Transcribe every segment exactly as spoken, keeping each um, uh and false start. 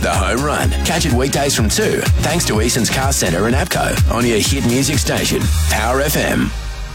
The Home Run. Catch it weekdays from two, thanks to Easton's Car Centre and APCO on your hit music station, Power F M.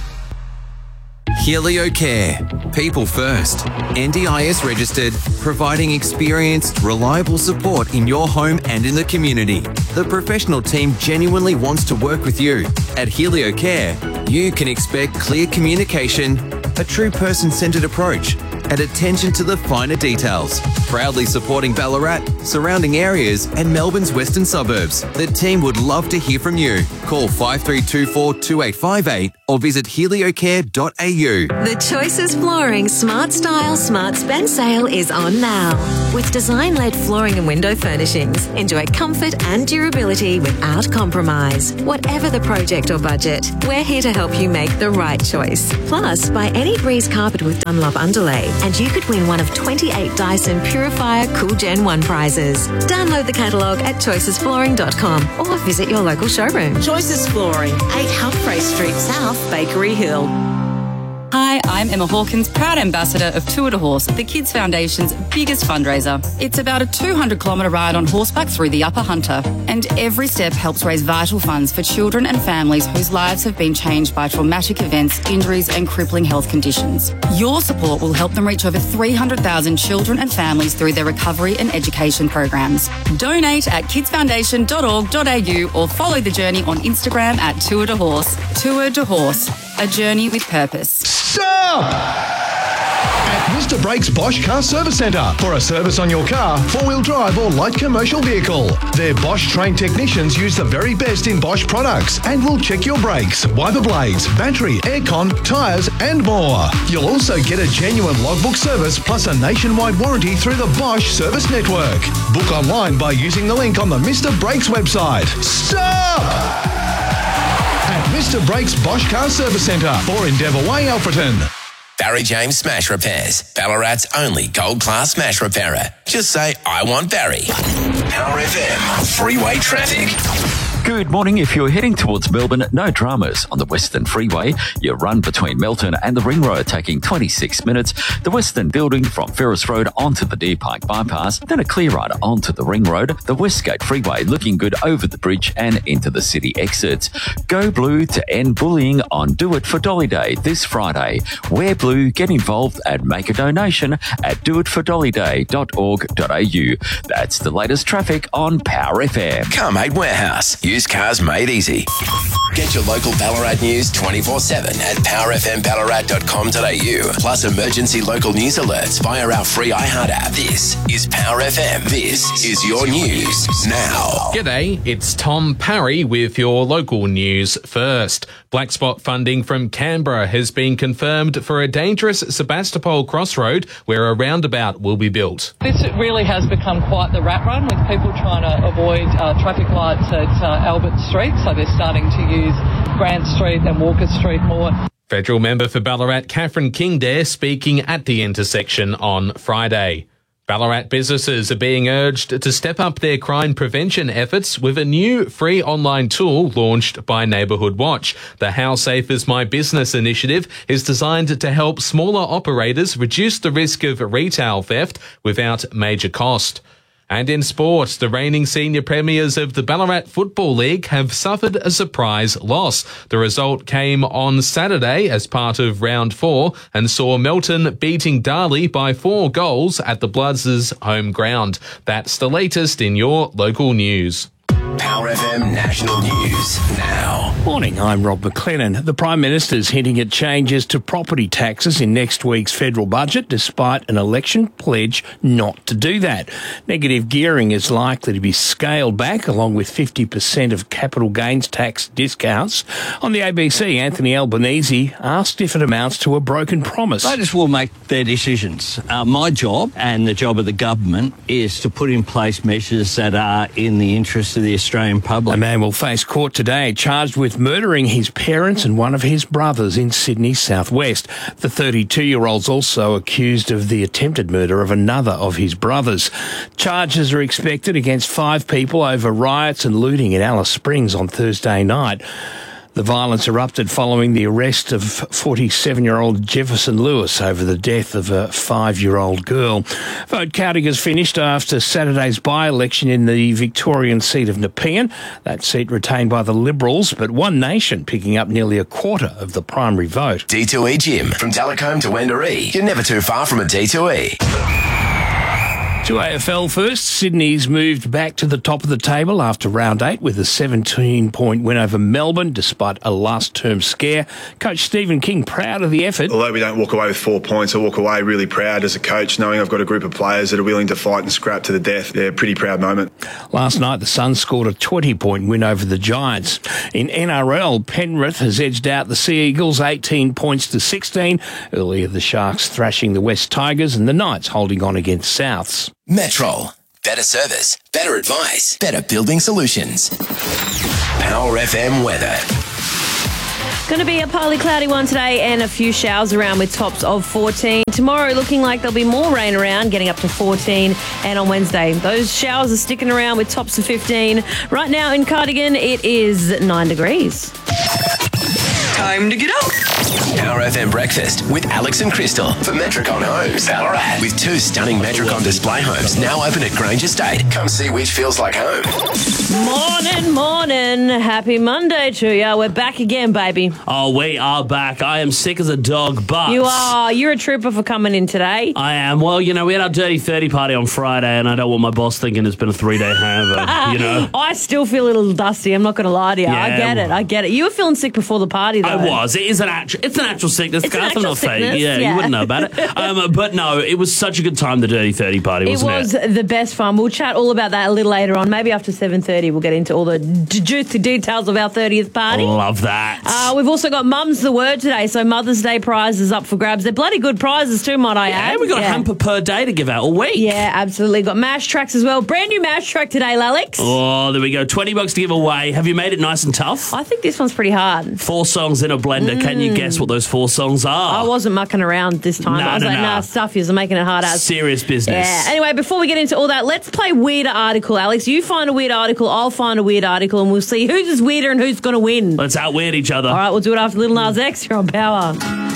Helio Care. People first. N D I S registered, providing experienced, reliable support in your home and in the community. The professional team genuinely wants to work with you. At Helio Care, you can expect clear communication, a true person-centred approach, and attention to the finer details. Proudly supporting Ballarat, surrounding areas, and Melbourne's western suburbs. The team would love to hear from you. Call five three two four, two eight five eight or visit helio care dot a u. The Choices Flooring Smart Style Smart Spend sale is on now. With design-led flooring and window furnishings, enjoy comfort and durability without compromise. Whatever the project or budget, we're here to help you make the right choice. Plus, buy any Breeze carpet with Dunlop underlay and you could win one of twenty-eight Dyson Purifier Cool Gen one prizes. Download the catalogue at choices flooring dot com or visit your local showroom. Choices Flooring, eight Humphrey Street South, Bakery Hill. Hi, I'm Emma Hawkins, proud ambassador of Tour de Horse, the Kids Foundation's biggest fundraiser. It's about a two hundred kilometre ride on horseback through the Upper Hunter, and every step helps raise vital funds for children and families whose lives have been changed by traumatic events, injuries and crippling health conditions. Your support will help them reach over three hundred thousand children and families through their recovery and education programs. Donate at kids foundation dot org dot a u or follow the journey on Instagram at Tour de Horse. Tour de Horse, a journey with purpose. Stop! At Mister Brakes Bosch Car Service Centre for a service on your car, four-wheel drive or light commercial vehicle. Their Bosch trained technicians use the very best in Bosch products and will check your brakes, wiper blades, battery, aircon, tyres and more. You'll also get a genuine logbook service plus a nationwide warranty through the Bosch Service Network. Book online by using the link on the Mister Brakes website. Stop! At Mister Brakes Bosch Car Service Centre for Endeavour Way, Alfreton. Barry James Smash Repairs, Ballarat's only gold-class smash repairer. Just say, I want Barry. Power F M, freeway traffic. Good morning. If you're heading towards Melbourne, no dramas on the Western Freeway. Your run between Melton and the Ring Road taking twenty-six minutes. The Western Building from Ferris Road onto the Deer Park Bypass, then a clear ride onto the Ring Road. The Westgate Freeway looking good over the bridge and into the city exits. Go blue to end bullying on Do It for Dolly Day this Friday. Wear blue, get involved and make a donation at do it for dolly day dot org dot a u. That's the latest traffic on Power F M. Carmade Warehouse. Used cars made easy. Get your local Ballarat news twenty-four seven at power f m ballarat dot com dot a u. Plus emergency local news alerts via our free iHeart app. This is Power F M. This is your news now. G'day, it's Tom Parry with your local news first. Black spot funding from Canberra has been confirmed for a dangerous Sebastopol crossroad where a roundabout will be built. This really has become quite the rat run with people trying to avoid uh, traffic lights at uh, Albert Street, so they're starting to use Grant Street and Walker Street more. Federal member for Ballarat, Catherine Kingdare, speaking at the intersection on Friday. Ballarat businesses are being urged to step up their crime prevention efforts with a new free online tool launched by Neighbourhood Watch. The How Safe is My Business initiative is designed to help smaller operators reduce the risk of retail theft without major cost. And in sport, the reigning senior premiers of the Ballarat Football League have suffered a surprise loss. The result came on Saturday as part of round four and saw Melton beating Darley by four goals at the Bloods' home ground. That's the latest in your local news. Power F M National News now. Morning, I'm Rob McLennan. The Prime Minister's hinting at changes to property taxes in next week's federal budget, despite an election pledge not to do that. Negative gearing is likely to be scaled back, along with fifty percent of capital gains tax discounts. On the A B C, Anthony Albanese asked if it amounts to a broken promise. Voters will make their decisions. Uh, my job and the job of the government is to put in place measures that are in the interest of the Australian public. A man will face court today charged with murdering his parents and one of his brothers in Sydney's southwest. The thirty-two-year-old's also accused of the attempted murder of another of his brothers. Charges are expected against five people over riots and looting in Alice Springs on Thursday night. The violence erupted following the arrest of forty-seven-year-old Jefferson Lewis over the death of a five-year-old girl. Vote counting has finished after Saturday's by-election in the Victorian seat of Nepean. That seat retained by the Liberals, but One Nation picking up nearly a quarter of the primary vote. D two E Gym. From Delacombe to Wendouree. You're never too far from a D two E. To A F L first, Sydney's moved back to the top of the table after round eight with a seventeen-point win over Melbourne despite a last-term scare. Coach Stephen King proud of the effort. Although we don't walk away with four points, I walk away really proud as a coach, knowing I've got a group of players that are willing to fight and scrap to the death. Yeah, pretty proud moment. Last night, the Suns scored a twenty-point win over the Giants. In N R L, Penrith has edged out the Sea Eagles eighteen points to sixteen. Earlier, the Sharks thrashing the West Tigers and the Knights holding on against Souths. Metrol. Better service, better advice, better building solutions. Power F M weather. Going to be a partly cloudy one today and a few showers around with tops of fourteen. Tomorrow looking like there'll be more rain around, getting up to fourteen. And on Wednesday, those showers are sticking around with tops of fifteen. Right now in Cardigan, it is nine degrees. Time to get up. Power F M Breakfast with Alex and Crystal for Metricon Homes, Ballarat. With two stunning Metricon display homes now open at Grange Estate. Come see which feels like home. Morning, morning. Happy Monday to you. We're back again, baby. Oh, we are back. I am sick as a dog, but... You are. You're a trooper for coming in today. I am. Well, you know, we had our Dirty thirty party on Friday, and I don't want my boss thinking it's been a three-day hangover, you know? I still feel a little dusty. I'm not going to lie to you. Yeah, I get it. I get it. You were feeling sick before the party, though. I was. It is an actual... It's an actual sickness. It's an Garth, I'm actual not fake. sickness, Yeah, yeah. you wouldn't know about it. Um, but no, it was such a good time, the Dirty thirty party, wasn't it? It was the best fun. We'll chat all about that a little later on. Maybe after seven thirty we'll get into all the d- juicy details of our thirtieth party. Love that. Uh, we've also got Mum's the Word today, so Mother's Day prizes up for grabs. They're bloody good prizes too, might I add. Yeah, we got yeah. a hamper per day to give out all week. Yeah, absolutely. Got Mash tracks as well. Brand new Mash track today, Alex. Oh, there we go. twenty bucks to give away. Have you made it nice and tough? I think this one's pretty hard. Four songs in a blender. Mm. Can you guess what those four songs are? I wasn't mucking around this time. Nah, I was nah, like, nah. nah, stuff is making it hard as. Serious business. Yeah. Anyway, before we get into all that, let's play Weird Article, Alex. You find a weird article, I'll find a weird article, and we'll see who's weirder and who's going to win. Let's out-weird each other. All right, we'll do it after Little Nas X here on Power.